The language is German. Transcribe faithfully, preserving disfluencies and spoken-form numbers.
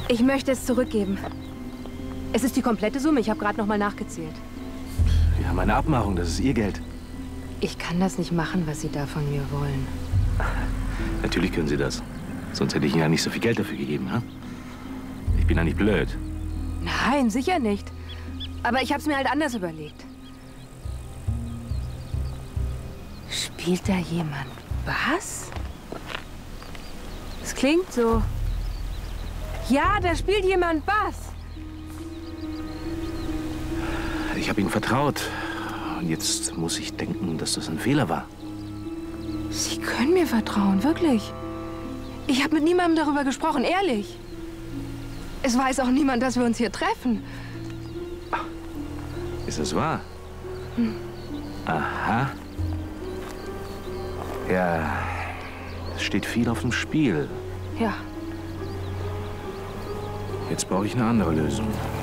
Ich möchte es zurückgeben. Es ist die komplette Summe. Ich habe gerade noch mal nachgezählt. Wir haben eine Abmachung. Das ist Ihr Geld. Ich kann das nicht machen, was Sie da von mir wollen. Natürlich können Sie das. Sonst hätte ich Ihnen ja nicht so viel Geld dafür gegeben, ha? Ich bin ja nicht blöd. Nein, sicher nicht. Aber ich habe es mir halt anders überlegt. Spielt da jemand Bass? Es klingt so. Ja, da spielt jemand Bass. Ich habe Ihnen vertraut. Und jetzt muss ich denken, dass das ein Fehler war. Sie können mir vertrauen, wirklich. Ich habe mit niemandem darüber gesprochen, ehrlich. Es weiß auch niemand, dass wir uns hier treffen. Ach, ist das wahr? Hm. Aha. Ja, es steht viel auf dem Spiel. Ja. Jetzt brauche ich eine andere Lösung.